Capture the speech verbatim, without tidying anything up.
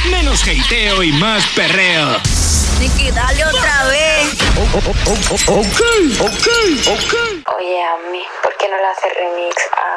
Menos hateo y más perreo. Nicky, dale otra vez. Oh, oh, oh, oh, oh, ok, ok, ok. Oye, a mí, ¿por qué no le haces remix a